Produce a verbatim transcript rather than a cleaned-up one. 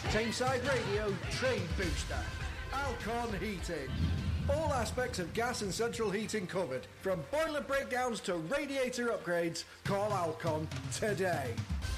Tameside Radio Trade Booster. Alcon Heating. All aspects of gas and central heating covered. From boiler breakdowns to radiator upgrades, call Alcon today.